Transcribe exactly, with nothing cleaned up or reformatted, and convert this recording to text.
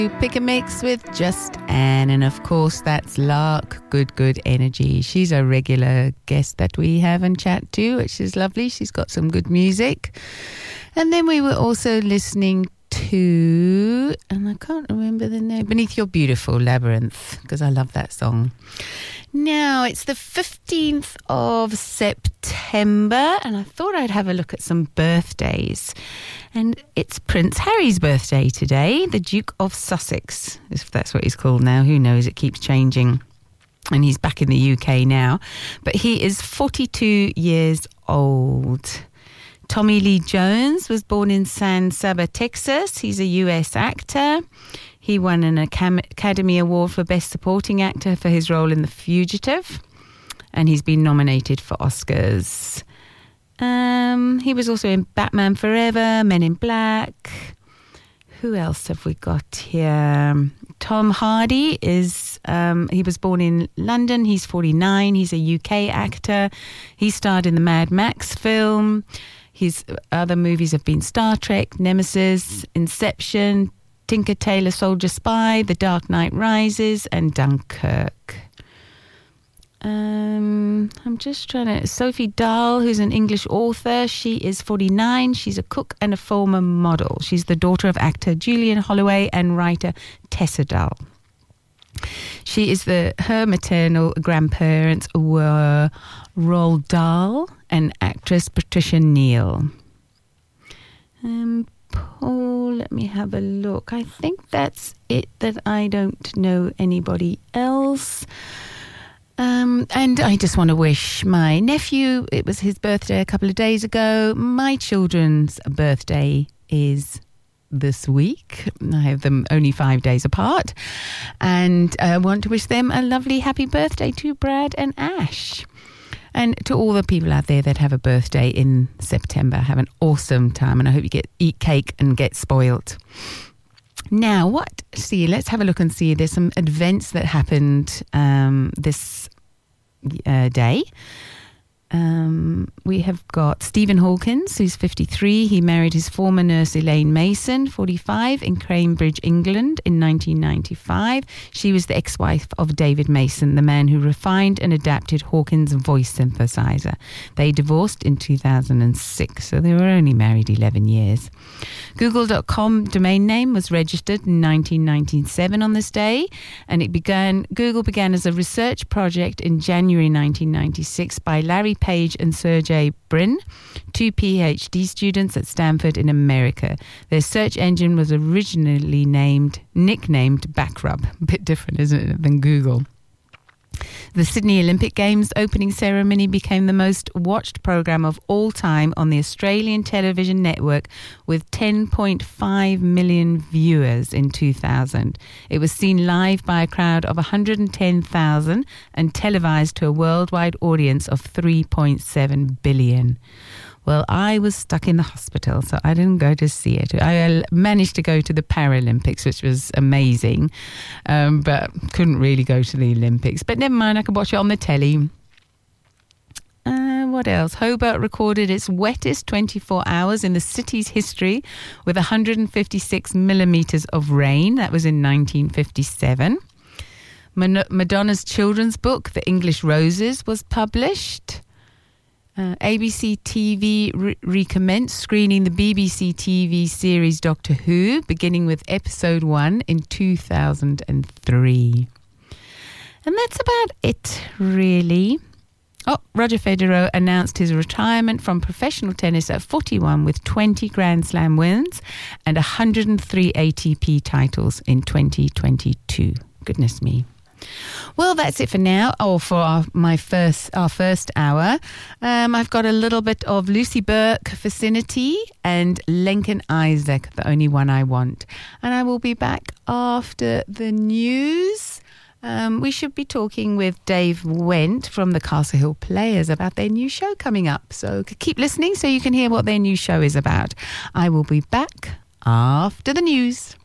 Pick a mix with Just Anne, and of course that's Lark Good Good Energy. She's a regular guest that we have and chat to, which is lovely. She's got some good music. And then we were also listening to, and I can't remember the name, Beneath Your Beautiful Labyrinth, because I love that song. Now, it's the fifteenth of September, and I thought I'd have a look at some birthdays. And it's Prince Harry's birthday today, the Duke of Sussex, if that's what he's called now. Who knows? It keeps changing. And he's back in the U K now. But he is forty-two years old. Tommy Lee Jones was born in San Saba, Texas. He's a U S actor. He won an Academy Award for Best Supporting Actor for his role in The Fugitive. And he's been nominated for Oscars. Um, he was also in Batman Forever, Men in Black. Who else have we got here? Tom Hardy is, um, he was born in London. He's forty-nine. He's a U K actor. He starred in the Mad Max film. His other movies have been Star Trek, Nemesis, Inception, Tinker Tailor Soldier Spy, The Dark Knight Rises, and Dunkirk. Um, I'm just trying to... Sophie Dahl, who's an English author, she is forty-nine. She's a cook and a former model. She's the daughter of actor Julian Holloway and writer Tessa Dahl. She is the... Her maternal grandparents were Roald Dahl and actress Patricia Neal. Um, Paul, let me have a look. I think that's it, that I don't know anybody else. Um, and I just want to wish my nephew, it was his birthday a couple of days ago. My children's birthday is this week. I have them only five days apart. And I want to wish them a lovely happy birthday to Brad and Ash. And to all the people out there that have a birthday in September, have an awesome time. And I hope you get eat cake and get spoiled. Now, what? See, let's have a look and see. There's some events that happened um, this uh, day. Um, we have got Stephen Hawkins, who's fifty-three. He married his former nurse Elaine Mason, forty-five, in Cambridge, England in nineteen ninety-five. She was the ex-wife of David Mason, the man who refined and adapted Hawkins' voice synthesizer. They divorced in two thousand six, so they were only married eleven years. Google dot com domain name was registered in nineteen ninety-seven on this day, and it began. Google began as a research project in January nineteen ninety-six by Larry Page and Sergey Brin, two PhD students at Stanford in America. Their search engine was originally named, nicknamed Backrub. A bit different, isn't it, than Google. The Sydney Olympic Games opening ceremony became the most watched program of all time on the Australian television network with ten point five million viewers in two thousand. It was seen live by a crowd of one hundred ten thousand and televised to a worldwide audience of three point seven billion. Well, I was stuck in the hospital, so I didn't go to see it. I managed to go to the Paralympics, which was amazing, um, but couldn't really go to the Olympics. But never mind, I could watch it on the telly. Uh, what else? Hobart recorded its wettest twenty-four hours in the city's history with one hundred fifty-six millimetres of rain. That was in nineteen fifty-seven. Madonna's children's book, The English Roses, was published. Uh, A B C T V re- recommenced screening the B B C T V series Doctor Who, beginning with episode one in two thousand three. And that's about it, really. Oh, Roger Federer announced his retirement from professional tennis at forty-one with twenty Grand Slam wins and one hundred three A T P titles in twenty twenty-two. Goodness me. Well, that's it for now, or for our, my first, our first hour. Um, I've got a little bit of Lucy Burke, Vicinity, and Lincoln Isaac, The Only One I Want. And I will be back after the news. Um, we should be talking with Dave Went from the Castle Hill Players about their new show coming up. So keep listening so you can hear what their new show is about. I will be back after the news.